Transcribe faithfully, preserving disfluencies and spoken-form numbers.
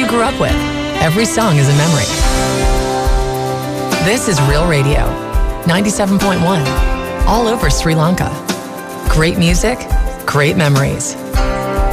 you grew up with. Every song is a memory. This is Real Radio, ninety-seven point one, all over Sri Lanka. Great music, great memories.